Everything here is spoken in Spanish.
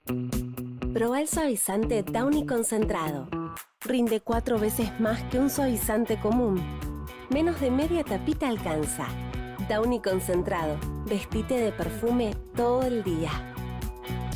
Probá el suavizante Downy concentrado. Rinde 4 veces más que un suavizante común. Menos de media tapita alcanza. Downy concentrado. Vestite de perfume todo el día.